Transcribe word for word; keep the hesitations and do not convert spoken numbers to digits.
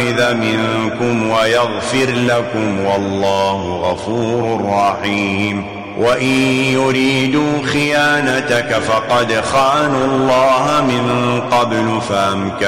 يؤاخذ منكم ويغفر لكم والله غفور رحيم. وإن يريدوا خيانتك فقد خانوا الله من قبل فأمكن